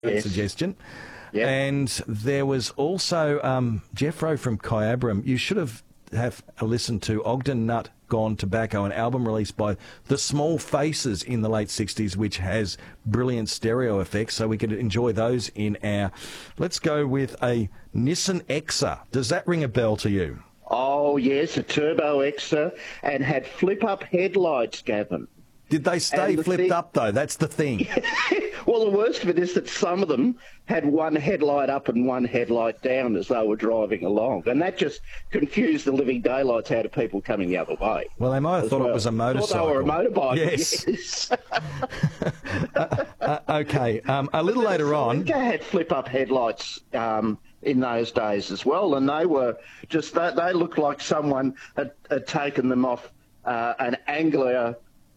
Good suggestion. Yep. And there was also Jeffro from Kyabram. You should have listened to Ogden Nut Gone Tobacco, an album released by The Small Faces in the late 60s, which has brilliant stereo effects, so we could enjoy those in our... Let's go with a Nissan Exa. Does that ring a bell to you? Oh, yes, a Turbo Exa, and had flip-up headlights, Gavin. Did they stay flipped up, though? That's the thing. Well, the worst of it is that some of them had one headlight up and one headlight down as they were driving along. And that just confused the living daylights out of people coming the other way. Well, they might have thought it was a motorcycle. Thought they were a motorbike. Yes. Okay. A little later on... They had flip-up headlights in those days as well. And they were just... They looked like someone had taken them off an Anglia...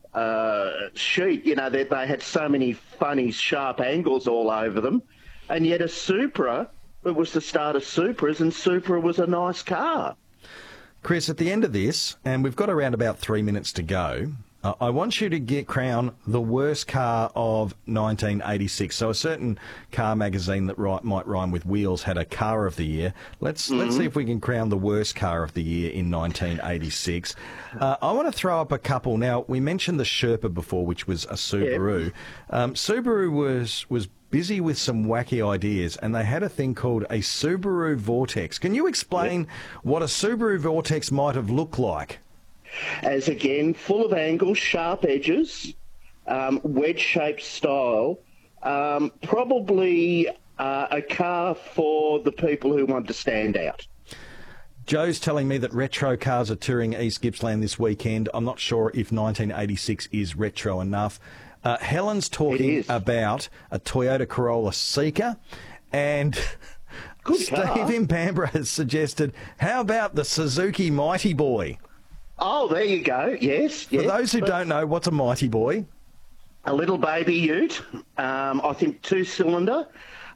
sheet, you know, they had so many funny, sharp angles all over them. And yet a Supra, it was the start of Supras, and Supra was a nice car. Chris, at the end of this, and we've got around about 3 minutes to go, I want you to crown the worst car of 1986. So a certain car magazine that might rhyme with Wheels had a car of the year. Let's see if we can crown the worst car of the year in 1986. I want to throw up a couple. Now, we mentioned the Sherpa before, which was a Subaru. Yep. Subaru was busy with some wacky ideas, and they had a thing called a Subaru Vortex. Can you explain what a Subaru Vortex might have looked like? As again, full of angles, sharp edges, wedge-shaped style, probably a car for the people who want to stand out. Joe's telling me that retro cars are touring East Gippsland this weekend. I'm not sure if 1986 is retro enough. Helen's talking about a Toyota Corolla Seeker, and Steve in Canberra has suggested, how about the Suzuki Mighty Boy? Oh, there you go. Yes. For those who don't know, what's a Mighty Boy? A little baby ute, I think 2-cylinder,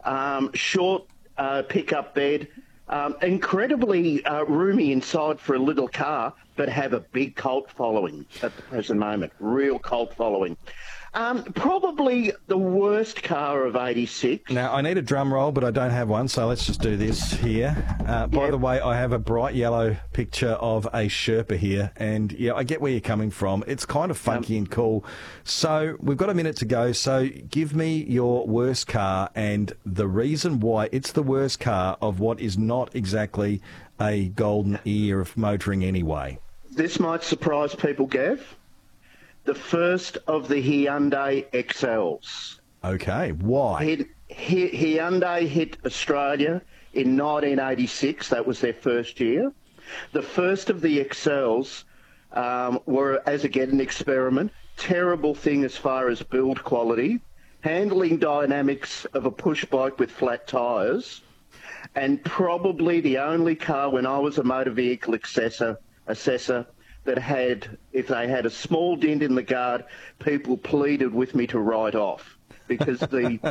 short pickup bed, incredibly roomy inside for a little car, but have a big cult following at the present moment. Real cult following. Probably the worst car of 86. Now, I need a drum roll, but I don't have one, so let's just do this here. By the way, I have a bright yellow picture of a Sherpa here, and yeah, I get where you're coming from. It's kind of funky and cool. So we've got a minute to go, so give me your worst car and the reason why it's the worst car of what is not exactly a golden era of motoring anyway. This might surprise people, Gav. The first of the Hyundai XLs. Okay, why? Hyundai hit Australia in 1986. That was their first year. The first of the XLs were, as again, an experiment. Terrible thing as far as build quality, handling dynamics of a push bike with flat tyres, and probably the only car when I was a motor vehicle assessor that had, if they had a small dent in the guard, people pleaded with me to write off because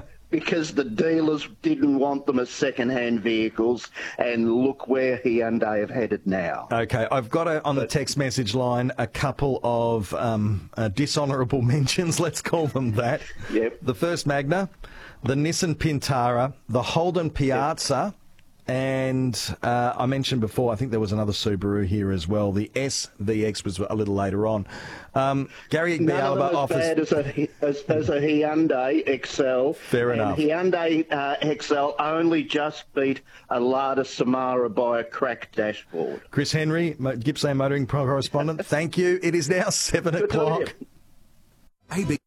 the dealers didn't want them as second-hand vehicles, and look where Hyundai have headed now. Okay, I've got on the text message line a couple of dishonourable mentions, let's call them that. Yep. The first Magna, the Nissan Pintara, the Holden Piazza, and I mentioned before, I think there was another Subaru here as well. The SVX was a little later on. Gary Igbialaba offers... None of as bad as a Hyundai XL. Fair enough. Hyundai XL only just beat a Lada Samara by a cracked dashboard. Chris Henry, Gippsland Motoring correspondent, thank you. It is now 7 o'clock.